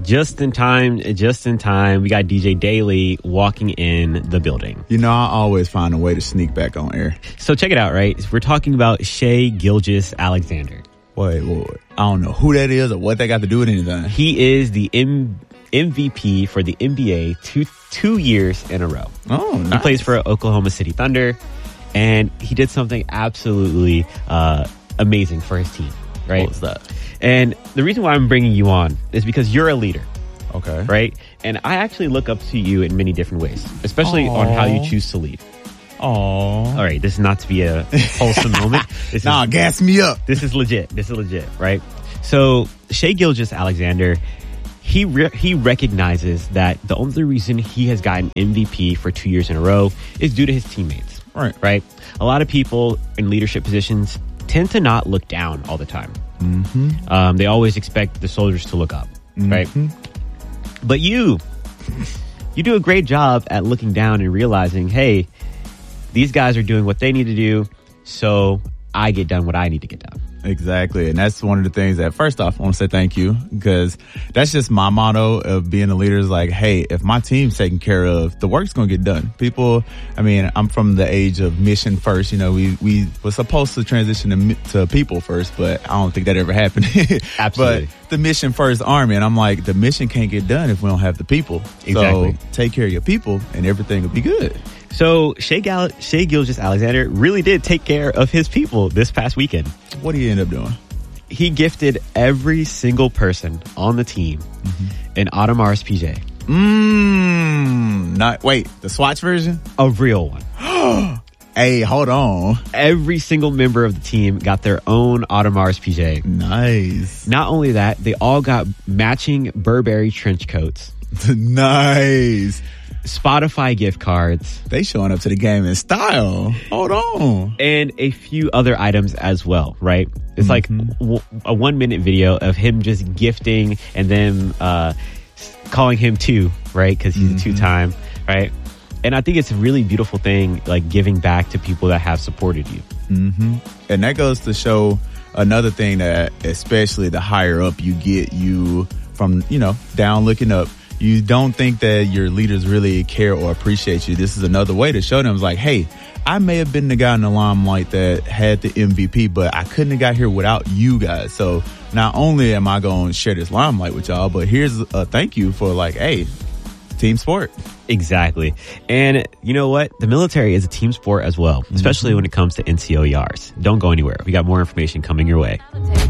Just in time. We got DJ Daly walking in the building. You know, I always find a way to sneak back on air. So check it out, right? We're talking about Shai Gilgeous-Alexander. Wait. I don't know who that is or what they got to do with anything. He is the MVP for the NBA two years in a row. Oh, nice. He plays for Oklahoma City Thunder, and he did something absolutely amazing for his team, right? What was that? And the reason why I'm bringing you on is because you're a leader. Okay. Right? And I actually look up to you in many different ways, especially on how you choose to lead. All right, this is not to be a wholesome moment. Gas me up. This is legit, right? So Shai Gilgeous-Alexander, he recognizes that the only reason he has gotten MVP for 2 years in a row is due to his teammates. Right? A lot of people in leadership positions tend to not look down all the time. Mm-hmm. They always expect the soldiers to look up, right? But you do a great job at looking down and realizing, hey, these guys are doing what they need to do, so I get done what I need to get done. Exactly. And that's one of the things that, first off, I want to say thank you, because that's just my motto of being a leader is like, hey, if my team's taken care of, the work's going to get done. I'm from the age of mission first. You know, we were supposed to transition to people first, but I don't think that ever happened. Absolutely. But the mission first army. And I'm like, the mission can't get done if we don't have the people. Exactly. So take care of your people and everything will be good. So Shai Gilgeous-Alexander really did take care of his people this past weekend. What did he end up doing? He gifted every single person on the team an Audemars Piguet. Wait, the Swatch version? A real one. Hey, hold on. Every single member of the team got their own Audemars Piguet. Nice. Not only that, they all got matching Burberry trench coats. Nice. Spotify gift cards. They showing up to the game in style. Hold on. And a few other items as well, right? It's like a 1 minute video of him just gifting and then calling him two, right? Because he's a two-time, right? And I think it's a really beautiful thing, like giving back to people that have supported you. And that goes to show another thing, that especially the higher up you get, you from, down looking up, you don't think that your leaders really care or appreciate you. This is another way to show them, like, hey, I may have been the guy in the limelight that had the MVP, but I couldn't have got here without you guys. So not only am I going to share this limelight with y'all, but here's a thank you for, like, hey, team sport. Exactly. And you know what? The military is a team sport as well, especially when it comes to NCO ERs. Don't go anywhere. We got more information coming your way.